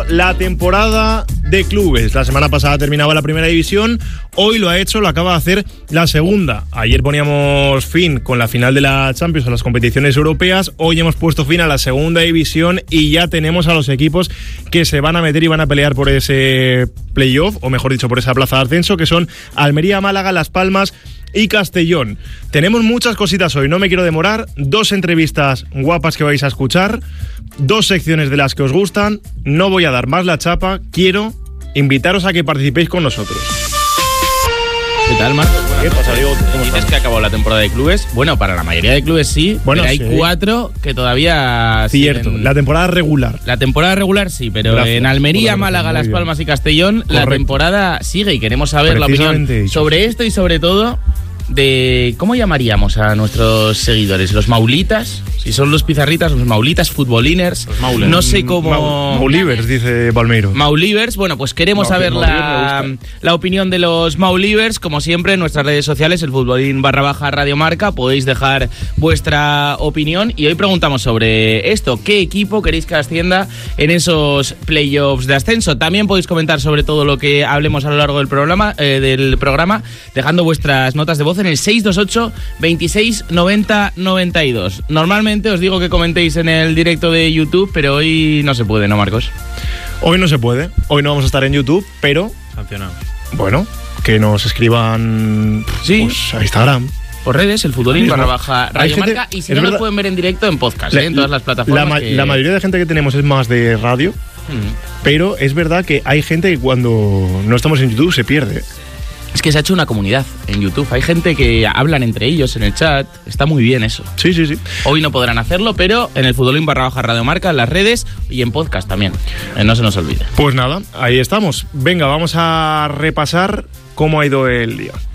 terminado la temporada de clubes. La semana pasada terminaba la primera división, hoy lo acaba de hacer la segunda. Ayer poníamos fin con la final de la Champions a las competiciones europeas, hoy hemos puesto fin a la segunda división y ya tenemos a los equipos que se van a meter y van a pelear por ese playoff, o mejor dicho, por esa plaza de ascenso, que son Almería, Málaga, Las Palmas y Castellón. Tenemos muchas cositas hoy, no me quiero demorar. 2 entrevistas guapas que vais a escuchar, 2 secciones de las que os gustan. No voy a dar más la chapa, quiero invitaros a que participéis con nosotros. ¿Qué tal, Marcos? ¿Qué pasa, Diego? ¿Cómo ¿Dices estás? que acabó la temporada de clubes? Bueno, para la mayoría de clubes sí, bueno, pero hay sí. 4 que todavía... Cierto, siguen... la temporada regular. La temporada regular sí, pero Gracias. en Almería, Correcto, Málaga, muy Las bien. Palmas y Castellón, Correcto. la temporada sigue y queremos saber la opinión Precisamente dicho. sobre esto y sobre todo de cómo llamaríamos a nuestros seguidores, los maulitas, si son los pizarritas, los maulitas, futboliners, no sé cómo... Maulivers, dice Balmeiro. Maulivers, bueno, pues queremos saber la opinión de los Maulivers, como siempre en nuestras redes sociales, el futbolín /Radio Marca, podéis dejar vuestra opinión y hoy preguntamos sobre esto, ¿qué equipo queréis que ascienda en esos playoffs de ascenso? También podéis comentar sobre todo lo que hablemos a lo largo del programa, dejando vuestras notas de voz en el 628 26 90 92. Normalmente os digo que comentéis en el directo de YouTube, pero hoy no se puede, ¿no, Marcos? Hoy no se puede, hoy no vamos a estar en YouTube, pero... Sancionados. Bueno, que nos escriban pues, a Instagram. Por redes, el futbolín /Radio Marca, y si no nos pueden ver en directo en podcast, en todas las plataformas. La mayoría de gente que tenemos es más de radio, pero es verdad que hay gente que cuando no estamos en YouTube se pierde. Es que se ha hecho una comunidad en YouTube. Hay gente que hablan entre ellos en el chat. Está muy bien eso. Sí. Hoy no podrán hacerlo, pero en el futbolín /Radio Marca, en las redes y en podcast también. No se nos olvide. Pues nada, ahí estamos. Venga, vamos a repasar cómo ha ido el día.